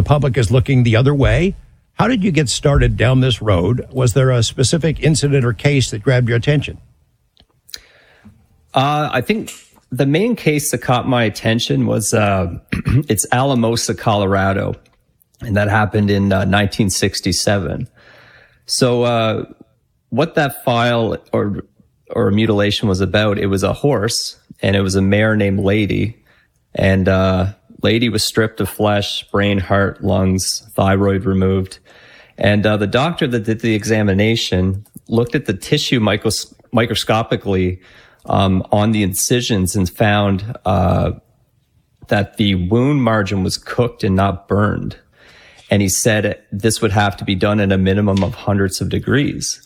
the public is looking the other way. How did you get started down this road? Was there a specific incident or case that grabbed your attention? I think the main case that caught my attention was it's Alamosa, Colorado, and that happened in 1967. So what that file or mutilation was about, it was a horse, and it was a mare named Lady, and Lady was stripped of flesh, brain, heart, lungs, thyroid removed. And the doctor that did the examination looked at the tissue microscopically on the incisions and found that the wound margin was cooked and not burned. And he said this would have to be done at a minimum of hundreds of degrees.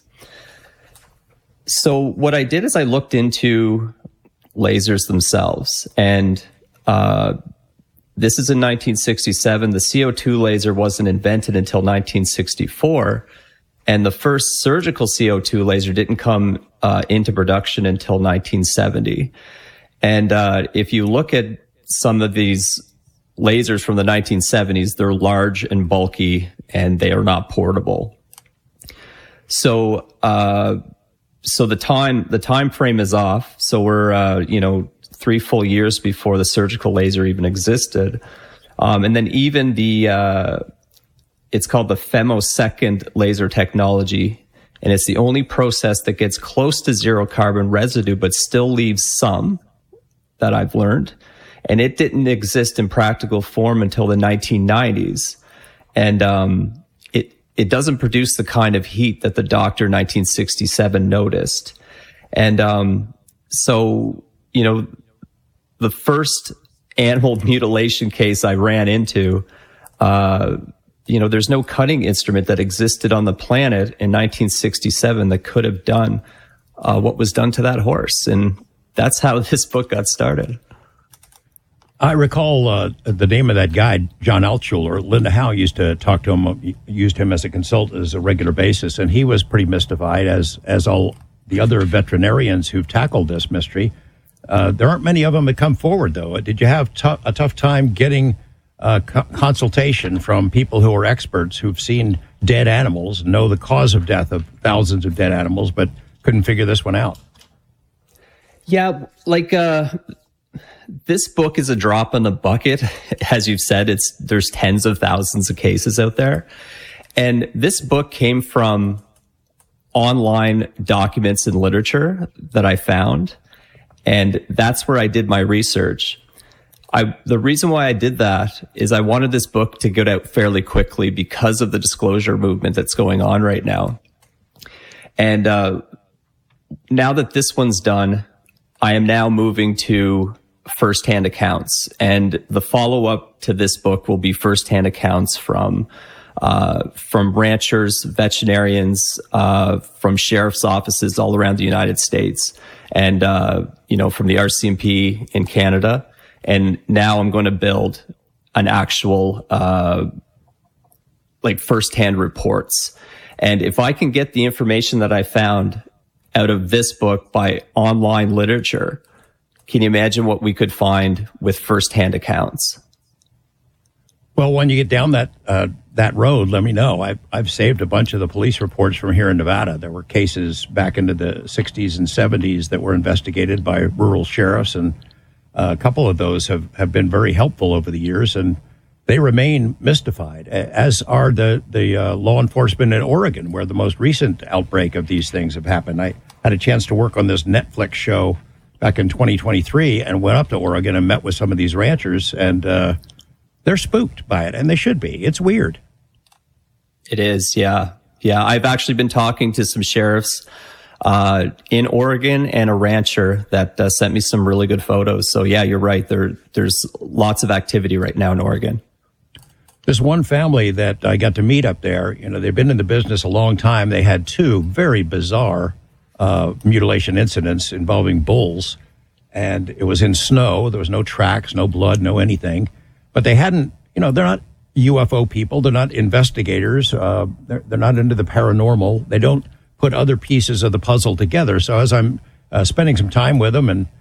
So what I did is I looked into lasers themselves, and this is in 1967. The CO2 laser wasn't invented until 1964. And the first surgical CO2 laser didn't come into production until 1970. And if you look at some of these lasers from the 1970s, they're large and bulky, and they are not portable. So the time frame is off. So we're 3 full years before the surgical laser even existed, and then even it's called the femtosecond laser technology, and it's the only process that gets close to zero carbon residue but still leaves some, that I've learned. And it didn't exist in practical form until the 1990s. And it doesn't produce the kind of heat that the doctor in 1967 noticed. And the first animal mutilation case I ran into, there's no cutting instrument that existed on the planet in 1967 that could have done what was done to that horse. And that's how this book got started. I recall the name of that guy, John Altshuler. Linda Howe used to talk to him, used him as a consultant as a regular basis, and he was pretty mystified, as all the other veterinarians who've tackled this mystery. There aren't many of them that come forward, though. Did you have a tough time getting consultation from people who are experts who've seen dead animals, know the cause of death of thousands of dead animals, but couldn't figure this one out? Yeah, this book is a drop in the bucket. As you've said, there's tens of thousands of cases out there. And this book came from online documents and literature that I found. And that's where I did my research. The reason why I did that is I wanted this book to get out fairly quickly because of the disclosure movement that's going on right now. And now that this one's done, I am now moving to firsthand accounts. And the follow-up to this book will be firsthand accounts from ranchers, veterinarians, from sheriff's offices all around the United States, and from the RCMP in Canada. And now I'm going to build an actual firsthand reports. And if I can get the information that I found out of this book by online literature, can you imagine what we could find with firsthand accounts? Well, when you get down that road, let me know. I've saved a bunch of the police reports from here in Nevada. There were cases back into the 60s and 70s that were investigated by rural sheriffs, and a couple of those have been very helpful over the years, and they remain mystified, as are the law enforcement in Oregon, where the most recent outbreak of these things have happened. I had a chance to work on this Netflix show back in 2023 and went up to Oregon and met with some of these ranchers, and they're spooked by it, and they should be. It's weird. It is, yeah. Yeah, I've actually been talking to some sheriffs in Oregon and a rancher that sent me some really good photos. So, yeah, you're right. There's lots of activity right now in Oregon. There's one family that I got to meet up there. They've been in the business a long time. They had two very bizarre mutilation incidents involving bulls, and it was in snow. There was no tracks, no blood, no anything. But they hadn't, they're not UFO people. They're not investigators. They're not into the paranormal. They don't put other pieces of the puzzle together. So as I'm spending some time with them and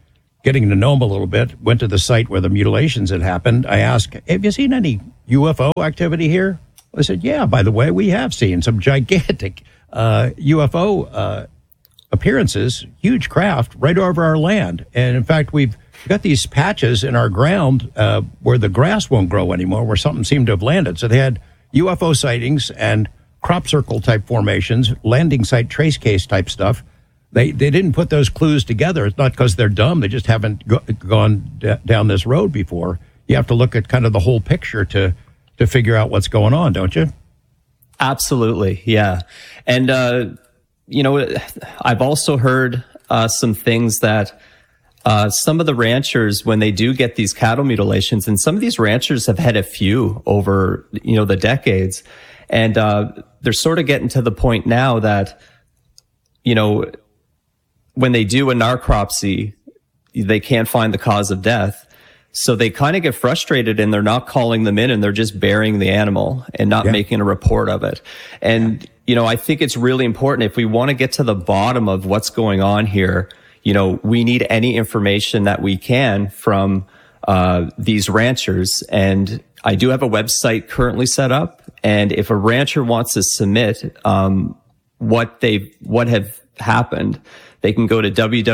getting to know them a little bit, went to the site where the mutilations had happened. I asked, have you seen any UFO activity here? I said, yeah, by the way, we have seen some gigantic UFO appearances, huge craft right over our land. And in fact, we've got these patches in our ground where the grass won't grow anymore, where something seemed to have landed. So they had UFO sightings and crop circle type formations, landing site trace case type stuff. They didn't put those clues together. It's not because they're dumb. They just haven't gone down this road before. You have to look at kind of the whole picture to figure out what's going on, don't you? Absolutely, yeah. And, I've also heard some things that some of the ranchers, when they do get these cattle mutilations, and some of these ranchers have had a few over, the decades, and they're sort of getting to the point now that, when they do a necropsy, they can't find the cause of death. So they kind of get frustrated and they're not calling them in and they're just burying the animal and not making a report of it. And, I think it's really important if we want to get to the bottom of what's going on here, we need any information that we can from these ranchers. And I do have a website currently set up. And if a rancher wants to submit what have happened, they can go to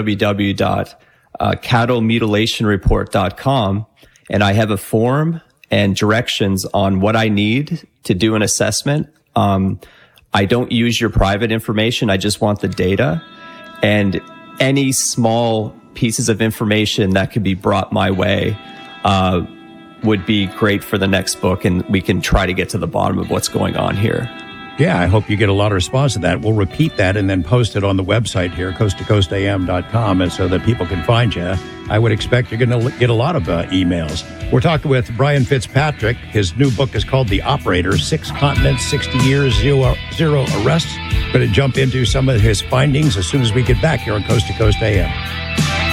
www.cattlemutilationreport.com, and I have a form and directions on what I need to do an assessment. I don't use your private information. I just want the data, and any small pieces of information that could be brought my way would be great for the next book, and we can try to get to the bottom of what's going on here. Yeah, I hope you get a lot of response to that. We'll repeat that and then post it on the website here, coasttocoastam.com, and so that people can find you. I would expect you're going to get a lot of emails. We're talking with Brian Fitzpatrick. His new book is called The Operator, 6 Continents, 60 Years, Zero Arrests. Going to jump into some of his findings as soon as we get back here on Coast to Coast AM.